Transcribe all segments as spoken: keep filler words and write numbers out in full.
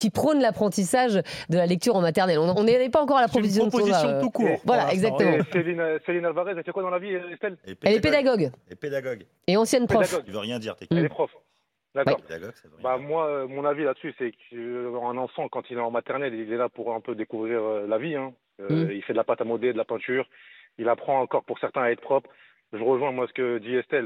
qui prône l'apprentissage de la lecture en maternelle. On n'est pas encore à la proposition, une proposition de son, tout court. Euh, voilà, exactement. Et Céline, Céline Alvarez, elle fait quoi dans la vie, Estelle? Elle est pédagogue. Et pédagogue. Et ancienne prof. Pédagogue. Tu veux rien dire, t'es Elle est prof. D'accord. ouais. Pédagogue, ça veut rien Bah, dire. moi, euh, mon avis là-dessus, c'est qu'un enfant, quand il est en maternelle, il est là pour un peu découvrir euh, la vie. Hein. Euh, Mm. Il fait de la pâte à modeler, de la peinture. Il apprend encore pour certains à être propre. Je rejoins moi ce que dit Estelle.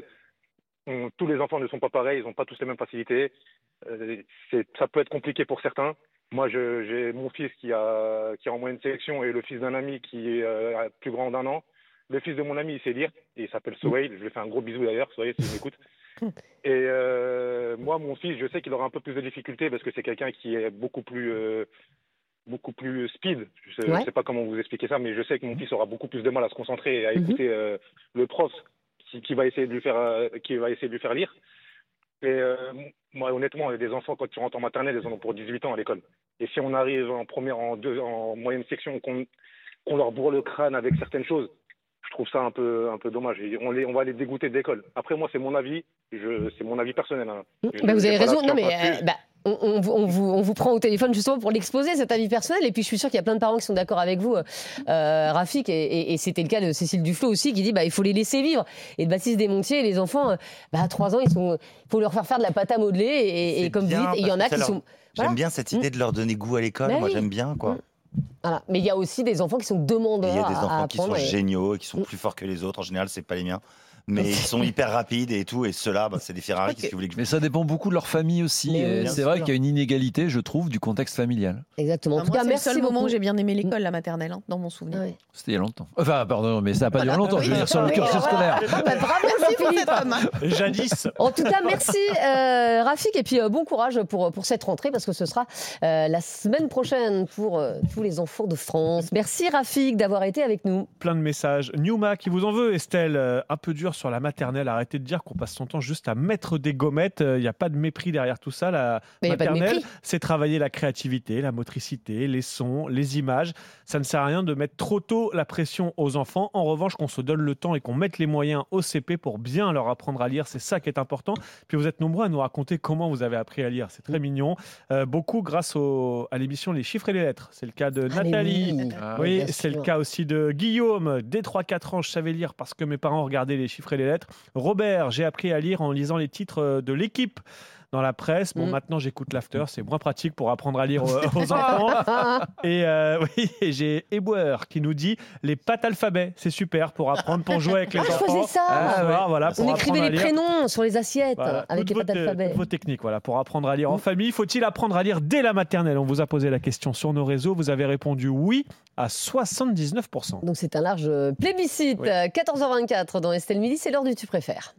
On- tous les enfants ne sont pas pareils, ils n'ont pas tous les mêmes facilités. Euh, c'est, ça peut être compliqué pour certains. Moi, je, j'ai mon fils qui a qui est en moyenne sélection et le fils d'un ami qui est euh, plus grand d'un an. Le fils de mon ami, il sait lire et il s'appelle Sohail. Je lui fais un gros bisou d'ailleurs, Sohail, s'il m'écoute. Et euh, moi, mon fils, je sais qu'il aura un peu plus de difficultés parce que c'est quelqu'un qui est beaucoup plus euh, beaucoup plus speed. Je ne sais, Ouais. je sais pas comment vous expliquer ça, mais je sais que mon fils aura beaucoup plus de mal à se concentrer et à Mhm. écouter euh, le prof qui, qui va essayer de lui faire euh, qui va essayer de lui faire lire. Et euh, moi, honnêtement, des enfants quand tu rentres en maternelle, ils en ont pour dix-huit ans à l'école. Et si on arrive en première, en deux, en moyenne section, qu'on qu'on leur bourre le crâne avec certaines choses, je trouve ça un peu un peu dommage. Et on les on va les dégoûter de l'école. Après, moi, c'est mon avis. Je, c'est mon avis personnel. Hein. Je- Bah, vous j'ai avez pas la raison. Non, science mais là-dessus. euh, bah, on, on vous- on vous, on vous prend au téléphone justement pour l'exposer, cet avis personnel. Et puis, je suis sûre qu'il y a plein de parents qui sont d'accord avec vous, euh, Rafik. Et, et, et c'était le cas de Cécile Duflot aussi, qui dit bah, il faut les laisser vivre. Et de Baptiste Desmontiers, les enfants, euh, bah, à trois ans, il faut leur faire faire de la pâte à modeler. Et, et C'est comme vous bien, dites, il y en a parce que qui ça sont. leur- Voilà. J'aime bien cette idée de leur donner goût à l'école. Bah Moi, oui. j'aime bien, quoi. Mm. Voilà. Mais il y a aussi des enfants qui sont Et demandeurs il y a des à- à enfants qui sont apprendre. et- géniaux et qui sont Mm. plus forts que les autres. En général, c'est pas les miens. Mais ils sont hyper rapides et tout. Et ceux-là, bah, c'est des Ferrari. Qu'est-ce que vous voulez que je Mais ça dépend beaucoup de leur famille aussi. Mais Et oui, c'est bien vrai sûr. qu'il y a une inégalité, je trouve, du contexte familial. Exactement. En Enfin, tout moi, cas, c'est merci le seul beaucoup. moment où j'ai bien aimé l'école, la maternelle, hein, dans mon souvenir. Ouais. C'était il y a longtemps. Enfin, pardon, mais ça n'a pas duré longtemps. Je veux dire, sur le Oui, cursus voilà. scolaire. Bah, bravo, Jean-Philippe. Jadis. En tout cas, merci euh, Rafik et puis euh, bon courage pour, pour cette rentrée parce que ce sera euh, la semaine prochaine pour euh, tous les enfants de France. Merci Rafik d'avoir été avec nous. Plein de messages. Newma qui vous en veut, Estelle. Euh, un peu dur sur la maternelle. Arrêtez de dire qu'on passe son temps juste à mettre des gommettes. Il n'y a pas de mépris derrière tout ça. La Mais y a pas de maternelle, mépris. c'est travailler la créativité, la motricité, les sons, les images. Ça ne sert à rien de mettre trop tôt la pression aux enfants. En revanche, qu'on se donne le temps et qu'on mette les moyens au C P pour bien leur apprendre à lire. C'est ça qui est important. Puis vous êtes nombreux à nous raconter comment vous avez appris à lire. C'est très mignon. Euh, beaucoup grâce au, à l'émission Les chiffres et les lettres. C'est le cas de Ah, mais Nathalie. oui. Ah, Oui, bien c'est le sûr. cas aussi de Guillaume. Dès trois quatre ans, je savais lire parce que mes parents regardaient les chiffres et les lettres. Robert, j'ai appris à lire en lisant les titres de l'équipe dans la presse. Bon, Mm. maintenant, j'écoute l'after. C'est moins pratique pour apprendre à lire aux, aux enfants. Et euh, oui, et j'ai Ebouer qui nous dit les pattes alphabet. C'est super pour apprendre, pour jouer avec les Ah, je enfants. faisais ça. Le soir, ouais. voilà, pour On apprendre écrivait à les lire. prénoms sur les assiettes Voilà, avec toutes les pattes vos, alphabet. toutes vos techniques voilà, pour apprendre à lire en Mm. famille. Faut-il apprendre à lire dès la maternelle? On vous a posé la question sur nos réseaux. Vous avez répondu oui à soixante-dix-neuf pour cent. Donc c'est un large plébiscite. Oui. Euh, quatorze heures vingt-quatre dans Estelle Midi, c'est l'heure du Tu préfères.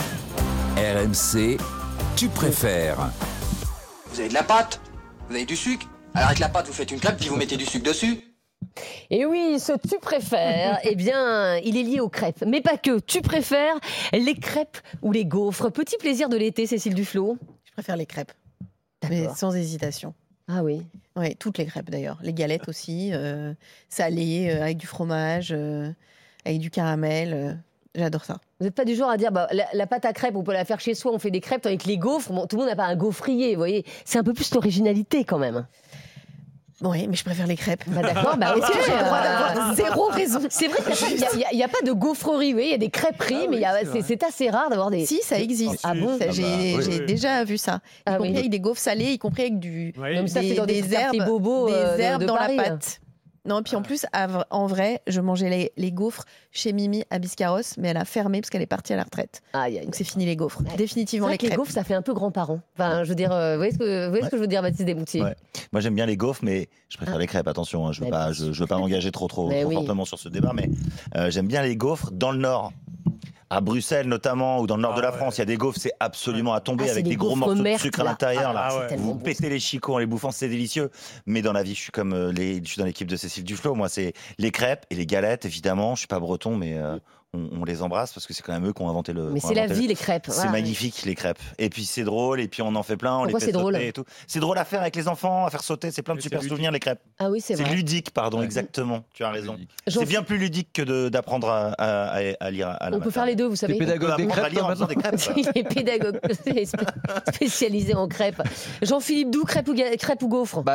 R M C, tu préfères. Vous avez de la pâte? Vous avez du sucre? Alors avec la pâte, vous faites une crêpe puis vous mettez du sucre dessus? Et oui, ce Tu préfères, eh bien, il est lié aux crêpes. Mais pas que. Tu préfères les crêpes ou les gaufres? Petit plaisir de l'été, Cécile Duflot. Je préfère les crêpes, mais D'accord. sans hésitation. Ah oui. Ouais, toutes les crêpes d'ailleurs. Les galettes aussi, euh, salées, euh, avec du fromage, euh, avec du caramel. euh, J'adore ça. Vous n'êtes pas du genre à dire bah, la, la pâte à crêpes, on peut la faire chez soi, on fait des crêpes avec les gaufres. Bon, tout le monde n'a pas un gaufrier, vous voyez. C'est un peu plus l'originalité quand même. Oui, mais je préfère les crêpes. Bah, d'accord, bah, Est-ce que j'ai le droit d'avoir euh, zéro raison? C'est vrai qu'il n'y a, a pas de gaufrerie, vous voyez, il y a des crêperies, Ah mais il y a- oui, c'est c'est vrai. c'est assez rare d'avoir des. Si, ça existe. Ah bon Ça, Ah J'ai bah, oui, j'ai oui. déjà vu ça. Y Ah compris oui. avec des gaufres salées, y compris avec du, Oui. Comme ça, c'est dans des, des quartiers herbes, bobos des euh, de- herbes de dans Paris. la pâte. Non, puis en plus, à v- en vrai, je mangeais les, les gaufres chez Mimi à Biscarros, mais elle a fermé parce qu'elle est partie à la retraite. Aïe, aïe. Donc c'est fini les gaufres. Ouais. Définitivement C'est vrai les que les crêpes. gaufres, ça fait un peu grands-parents. Enfin, je veux dire, euh, vous voyez ce que, vous voyez ce que je veux dire, Baptiste Desmontiers? Ouais. Moi, j'aime bien les gaufres, mais je préfère les crêpes. Attention, hein, je ne veux, Mais pas- bien je, sûr. je veux pas m'engager trop, trop, Mais trop oui. fortement sur ce débat, mais euh, j'aime bien les gaufres dans le Nord. À Bruxelles notamment, ou dans le nord Ah de la ouais. France, il y a des gaufres, c'est absolument à tomber Ah, c'est avec des des gros gaufres morceaux de mertes, sucre à là. l'intérieur. là. Ah ouais. c'est tellement Vous bon. pétez les chicots en les bouffant, c'est délicieux. Mais dans la vie, je suis comme euh, les, je suis dans l'équipe de Cécile Duflot. Moi, c'est les crêpes et les galettes, évidemment. Je suis pas breton, mais euh, on, on les embrasse parce que c'est quand même eux qui ont inventé le. Mais qui ont c'est la inventé vie, le- les crêpes. C'est Voilà. magnifique les crêpes. Et puis c'est drôle et puis on en fait plein. On Pourquoi les fait c'est drôle sauter et tout. C'est drôle à faire avec les enfants, à faire sauter. C'est plein de Mais super c'est souvenirs les crêpes. Ah oui, c'est C'est vrai. ludique, pardon, Ouais. exactement. Tu as raison. J'en- C'est bien plus ludique que de- d'apprendre à, à- à- à lire. À la On peut faire les deux, vous T'es savez. pédagogue des apprendre à crêpes, lire toi, en faisant maintenant des crêpes. Il est pédagogue spé- spécialisé en crêpes. Jean-Philippe Doux, crêpes ou, ga- crêpes ou gaufres?